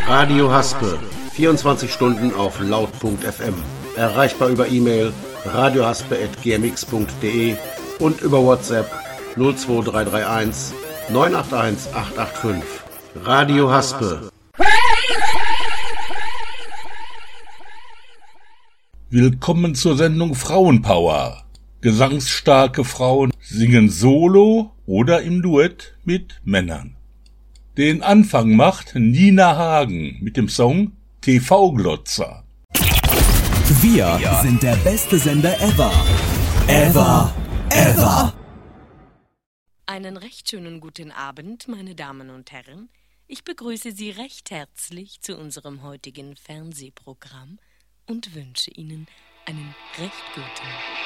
Radio Haspe, 24 Stunden auf laut.fm. Erreichbar über E-Mail radiohaspe@gmx.de und über WhatsApp 02331 981 885. Radio Haspe. Willkommen zur Sendung Frauenpower. Gesangsstarke Frauen singen solo oder im Duett mit Männern. Den Anfang macht Nina Hagen mit dem Song TV-Glotzer. Wir sind der beste Sender ever. Ever. Ever. Einen recht schönen guten Abend, meine Damen und Herren. Ich begrüße Sie recht herzlich zu unserem heutigen Fernsehprogramm und wünsche Ihnen einen recht guten